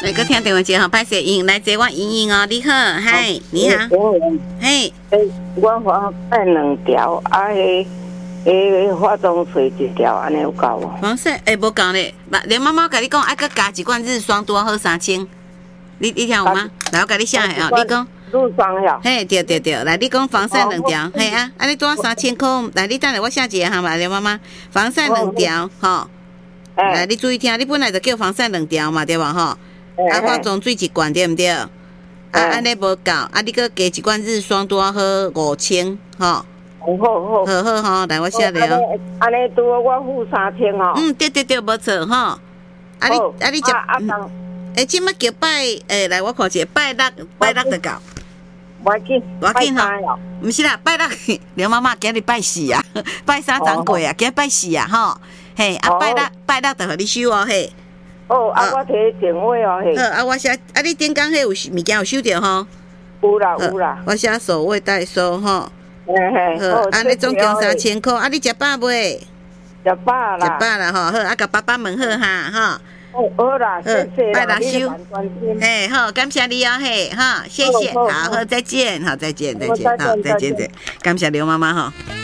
来个听电话接吼，拍摄音来接我莹莹哦，你好，嗨，你好，嘿， 我房晒2条，化妆水1条，安尼有够无？ 黄色无够咧，连妈妈甲你讲，爱佮加一罐日霜多好3000，你听有吗？来我甲你写下哦，你讲。 日霜呀？ 嘿，对，来你讲防晒2条，嘿啊，啊你多3000块，来你等下我写一个哈嘛，连妈妈，防晒2条，吼，来你注意听，你本来就叫防晒2条嘛，对吧？吼，啊化妆水1罐对毋对？啊安尼无够，啊你佮加一罐日霜多好5000，吼。好吼，来我写了。 安尼拄我付3000哦。 对，无错吼。啊你这即麦叫来我看者拜六就够。 我紧吼，毋是啦，拜六刘妈妈今日拜4啊，拜3昨过啊，今日拜4啊，吼，嘿，啊拜六就互你收哦，嘿。 我摕电话哦，嘿。 好，我写，你顶工迄有物件有收着吼？ 有啦。 我写所谓代收吼。好，安尼总共3000块，啊你食饱未？ 食饱啦吼，好，啊甲爸爸问好哈，吼。 好啦，谢谢拜六收，嘿，好，感谢你哦，嘿，哈，谢谢，好，再见，好，再见，好，再见，感谢刘妈妈哈。